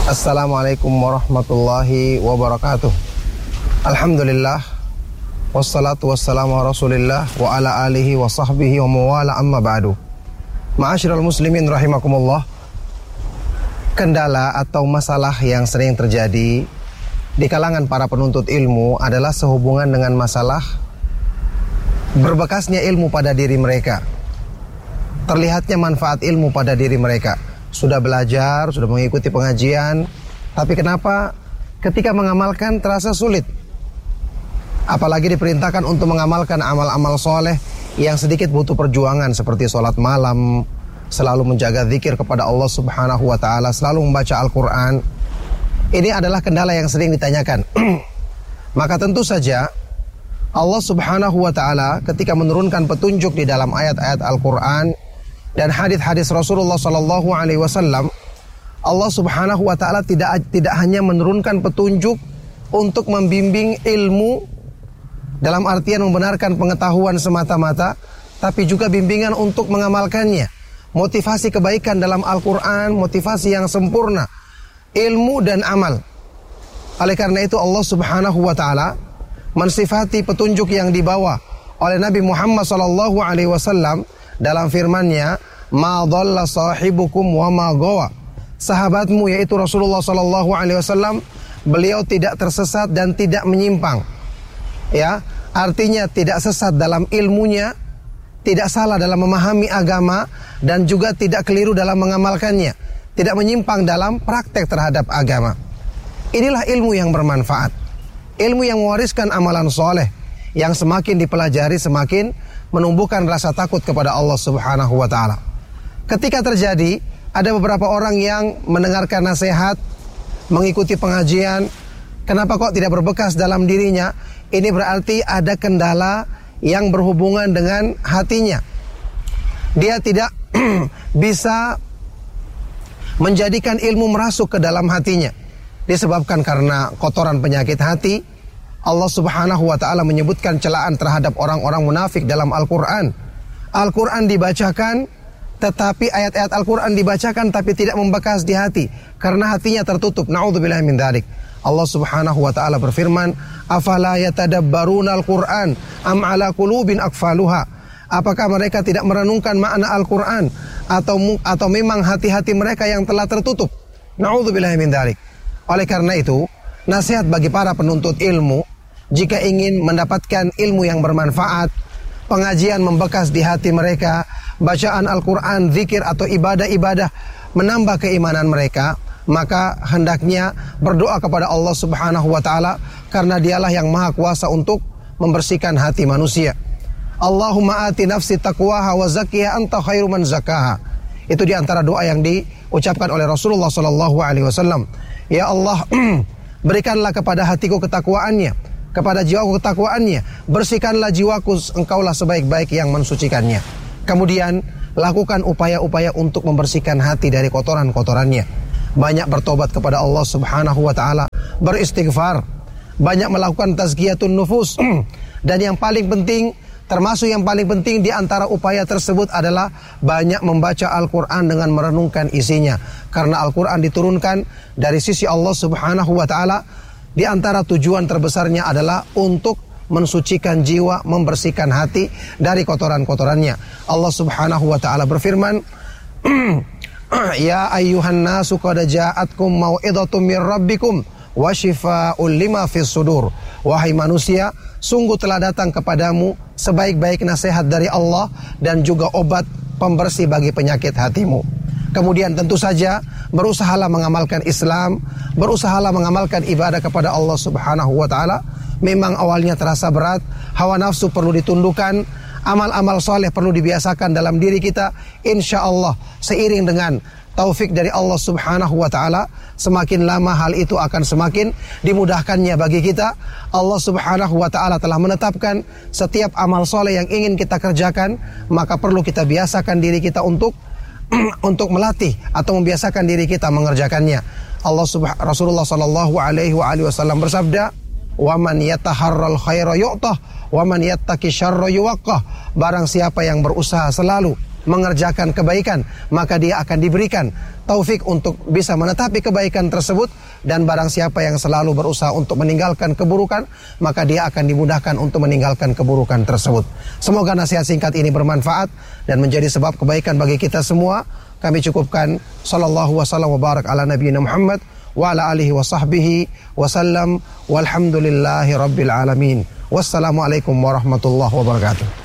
Assalamualaikum warahmatullahi wabarakatuh. Alhamdulillah, wassalatu wassalamu ala rasulillah wa ala alihi wa sahbihi wa mawala amma ba'du. Ma'asyiral muslimin rahimakumullah. Kendala atau masalah yang sering terjadi di kalangan para penuntut ilmu adalah sehubungan dengan masalah berbekasnya ilmu pada diri mereka. Terlihatnya manfaat ilmu pada diri mereka. Sudah belajar, sudah mengikuti pengajian, tapi kenapa ketika mengamalkan terasa sulit? Apalagi diperintahkan untuk mengamalkan amal-amal soleh yang sedikit butuh perjuangan, seperti sholat malam, selalu menjaga zikir kepada Allah subhanahu wa ta'ala, selalu membaca Al-Quran. Ini adalah kendala yang sering ditanyakan. Maka tentu saja Allah subhanahu wa ta'ala ketika menurunkan petunjuk di dalam ayat-ayat Al-Quran dan hadis-hadis Rasulullah sallallahu alaihi wasallam, Allah Subhanahu wa taala tidak hanya menurunkan petunjuk untuk membimbing ilmu dalam artian membenarkan pengetahuan semata-mata, tapi juga bimbingan untuk mengamalkannya. Motivasi kebaikan dalam Al-Qur'an, motivasi yang sempurna, ilmu dan amal. Oleh karena itu Allah Subhanahu wa taala mensifati petunjuk yang dibawa oleh Nabi Muhammad sallallahu alaihi wasallam dalam firman-Nya, "Ma dhalla sahibukum wa ma ghawa." Sahabatmu yaitu Rasulullah sallallahu alaihi wasallam, beliau tidak tersesat dan tidak menyimpang. Ya, artinya tidak sesat dalam ilmunya, tidak salah dalam memahami agama, dan juga tidak keliru dalam mengamalkannya, tidak menyimpang dalam praktek terhadap agama. Inilah ilmu yang bermanfaat, ilmu yang mewariskan amalan soleh, yang semakin dipelajari semakin menumbuhkan rasa takut kepada Allah subhanahu wa ta'ala. Ketika terjadi, ada beberapa orang yang mendengarkan nasihat, mengikuti pengajian, kenapa kok tidak berbekas dalam dirinya? Ini berarti ada kendala yang berhubungan dengan hatinya. Dia tidak bisa menjadikan ilmu merasuk ke dalam hatinya. Disebabkan karena kotoran penyakit hati. Allah subhanahu wa ta'ala menyebutkan celaan terhadap orang-orang munafik dalam Al-Quran. Al-Quran dibacakan, tetapi ayat-ayat Al-Quran dibacakan tapi tidak membekas di hati, karena hatinya tertutup. Na'udzubillahi min dzalik. Allah subhanahu wa ta'ala berfirman, "Afala yatadabbaruna al-Quran am ala qulubin aqfaluha." Apakah mereka tidak merenungkan makna Al-Quran, atau memang hati-hati mereka yang telah tertutup? Na'udzubillahi min dzalik. Oleh karena itu, nasihat bagi para penuntut ilmu, jika ingin mendapatkan ilmu yang bermanfaat, pengajian membekas di hati mereka, bacaan Al-Quran, zikir atau ibadah-ibadah menambah keimanan mereka, maka hendaknya berdoa kepada Allah subhanahu wa ta'ala, karena dialah yang maha kuasa untuk membersihkan hati manusia. Allahumma ati nafsi taqwaha wa zakkiha anta khairu man zakkaha. Itu diantara doa yang diucapkan oleh Rasulullah sallallahu alaihi wasallam. Ya Allah, berikanlah kepada hatiku ketakwaannya, kepada jiwaku ketakwaannya, bersihkanlah jiwaku, engkaulah sebaik-baik yang mensucikannya. Kemudian lakukan upaya-upaya untuk membersihkan hati dari kotoran-kotorannya. Banyak bertobat kepada Allah subhanahu wa ta'ala, beristighfar, banyak melakukan tazkiyatun nufus. Dan yang paling penting, termasuk yang paling penting di antara upaya tersebut adalah banyak membaca Al-Quran dengan merenungkan isinya. Karena Al-Quran diturunkan dari sisi Allah subhanahu wa ta'ala, di antara tujuan terbesarnya adalah untuk mensucikan jiwa, membersihkan hati dari kotoran-kotorannya. Allah subhanahu wa ta'ala berfirman, "Ya ayyuhan nasu qad ja'atkum mau'idhatum mir rabbikum wa shifaa'un lima fis sudur." Wahai manusia, sungguh telah datang kepadamu sebaik-baik nasihat dari Allah dan juga obat pembersih bagi penyakit hatimu. Kemudian tentu saja berusahalah mengamalkan Islam, berusahalah mengamalkan ibadah kepada Allah subhanahu wa ta'ala. Memang awalnya terasa berat, hawa nafsu perlu ditundukkan, amal-amal soleh perlu dibiasakan dalam diri kita. Insya Allah seiring dengan taufik dari Allah subhanahu wa ta'ala, semakin lama hal itu akan semakin dimudahkannya bagi kita. Allah subhanahu wa ta'ala telah menetapkan setiap amal soleh yang ingin kita kerjakan, maka perlu kita biasakan diri kita untuk melatih atau membiasakan diri kita mengerjakannya. Rasulullah sallallahu alaihi wasallam bersabda, "Wa man yataharral khaira yu'tah, wa man yattaqi syarra yuwaqqah." Barang siapa yang berusaha selalu mengerjakan kebaikan, maka dia akan diberikan taufik untuk bisa menetapi kebaikan tersebut. Dan barang siapa yang selalu berusaha untuk meninggalkan keburukan, maka dia akan dimudahkan untuk meninggalkan keburukan tersebut. Semoga nasihat singkat ini bermanfaat dan menjadi sebab kebaikan bagi kita semua. Kami cukupkan. Sallallahu wasallam wa barak ala nabiyina Muhammad wa ala alihi wa sahbihi wasallam, walhamdulillahi rabbil alamin. Wassalamualaikum warahmatullahi wabarakatuh.